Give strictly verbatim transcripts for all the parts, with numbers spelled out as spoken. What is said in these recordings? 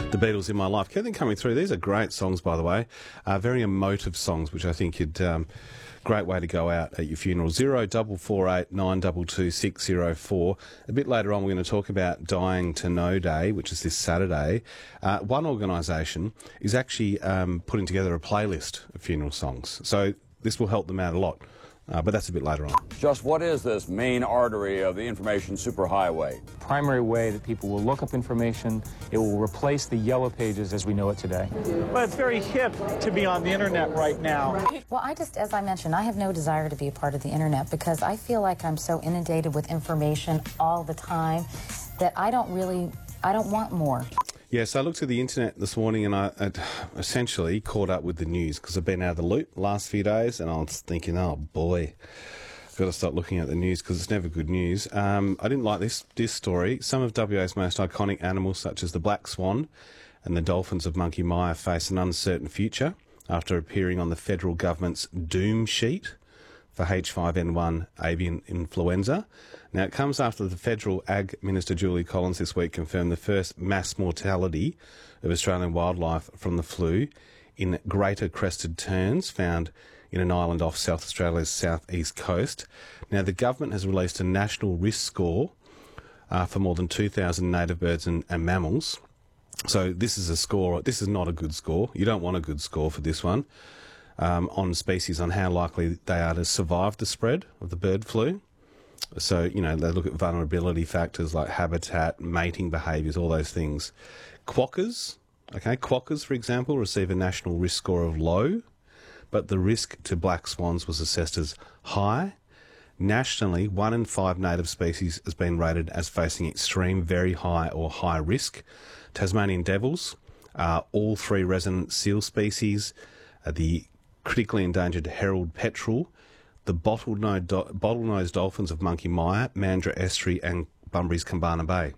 The Beatles in My Life. Keep them coming through. These are great songs, by the way. Uh, very emotive songs, which I think you'd... Um, great way to go out at your funeral. Zero double four eight nine double two six zero four. A bit later on, we're going to talk about Dying to Know Day, which is this Saturday. Uh, one organisation is actually um, putting together a playlist of funeral songs, so this will help them out a lot. Uh, but that's a bit later on. Just what is this main artery of the information superhighway? Primary way that people will look up information. It will replace the yellow pages as we know it today. Well, it's very hip to be on the internet right now. Well, I just, as I mentioned, I have no desire to be a part of the internet because I feel like I'm so inundated with information all the time that I don't really, I don't want more. Yeah, so I looked at the internet this morning and I, I essentially caught up with the news because I've been out of the loop the last few days and I was thinking, oh boy, I've got to start looking at the news because it's never good news. Um, I didn't like this, this story. Some of W A's most iconic animals, such as the black swan and the dolphins of Monkey Mia, face an uncertain future after appearing on the federal government's doom sheet for H five N one avian influenza. Now, it comes after the Federal Ag Minister Julie Collins this week confirmed the first mass mortality of Australian wildlife from the flu in greater crested terns found in an island off South Australia's southeast coast. Now, the government has released a national risk score uh, for more than two thousand native birds and, and mammals. So this is a score, this is not a good score. You don't want a good score for this one. Um, on species on how likely they are to survive the spread of the bird flu. So, you know, they look at vulnerability factors like habitat, mating behaviours, all those things. Quokkas, okay, quokkas, for example, receive a national risk score of low, but the risk to black swans was assessed as high. Nationally, one in five native species has been rated as facing extreme, very high or high risk. Tasmanian devils, uh, all three resident seal species, uh, the critically endangered Herald petrel, the bottlenose do- bottlenose dolphins of Monkey Mia, Mandurah Estuary and Bunbury's Kambana Bay.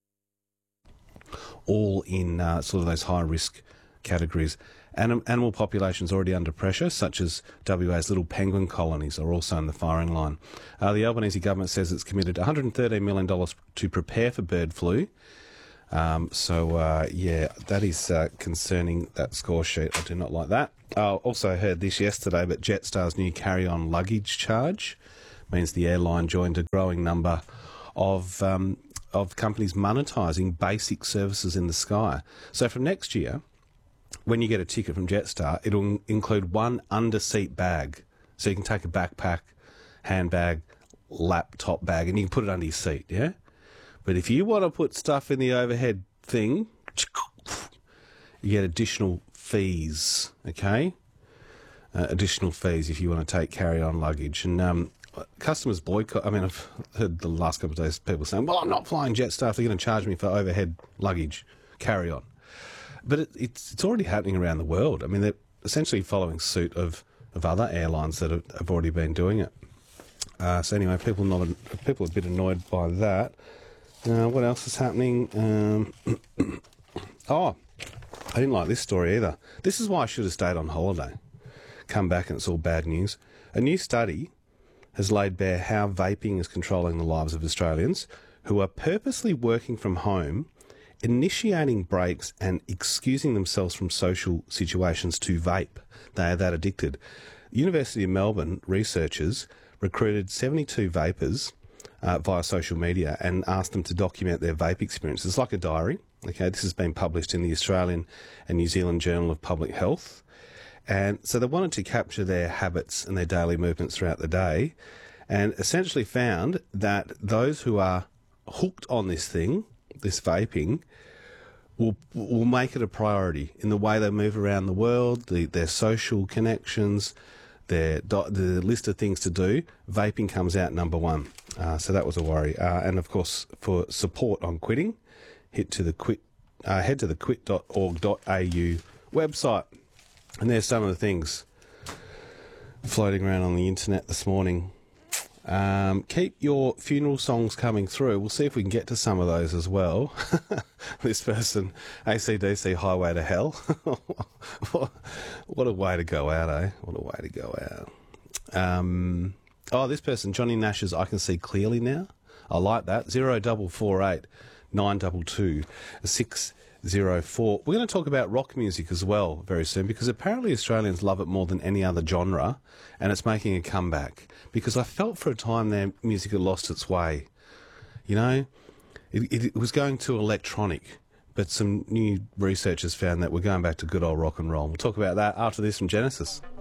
All in uh, sort of those high-risk categories. Anim- animal populations already under pressure, such as W A's little penguin colonies, are also in the firing line. Uh, the Albanese government says it's committed one hundred thirteen million dollars to prepare for bird flu. Um, so, uh, yeah, that is uh, concerning, that score sheet. I do not like that. I uh, also heard this yesterday, but Jetstar's new carry-on luggage charge means the airline joined a growing number of um, of companies monetising basic services in the sky. So from next year, when you get a ticket from Jetstar, it'll include one under-seat bag. So you can take a backpack, handbag, laptop bag, and you can put it under your seat, yeah? But if you want to put stuff in the overhead thing, you get additional fees, okay? Uh, additional fees if you want to take carry-on luggage. And um, customers boycott... I mean, I've heard the last couple of days people saying, well, I'm not flying Jetstar if they're going to charge me for overhead luggage, carry-on. But it, it's it's already happening around the world. I mean, they're essentially following suit of, of other airlines that have, have already been doing it. Uh, so anyway, people not people are a bit annoyed by that. Uh, what else is happening? Um, oh, I didn't like this story either. This is why I should have stayed on holiday. Come back and it's all bad news. A new study has laid bare how vaping is controlling the lives of Australians who are purposely working from home, initiating breaks and excusing themselves from social situations to vape. They are that addicted. University of Melbourne researchers recruited seventy-two vapers Uh, via social media and asked them to document their vape experience. It's like a diary. Okay, this has been published in the Australian and New Zealand Journal of Public Health. And so they wanted to capture their habits and their daily movements throughout the day and essentially found that those who are hooked on this thing, this vaping, will will make it a priority in the way they move around the world, the, their social connections, their the list of things to do. Vaping comes out number one. Uh, so that was a worry. Uh, and of course, for support on quitting, hit to the quit, uh, head to the quit dot org dot a u website. And there's some of the things floating around on the internet this morning. Um, keep your funeral songs coming through. We'll see if we can get to some of those as well. This person, A C D C Highway to Hell. what, what a way to go out, eh? What a way to go out. Um... Oh, this person, Johnny Nash's I Can See Clearly Now. I like that. Zero double four eight nine two two, six zero four. We're going to talk about rock music as well very soon, because apparently Australians love it more than any other genre, and it's making a comeback. Because I felt for a time their music had lost its way. You know, it, it, it was going to electronic, but some new researchers found that we're going back to good old rock and roll. We'll talk about that after this from Genesis.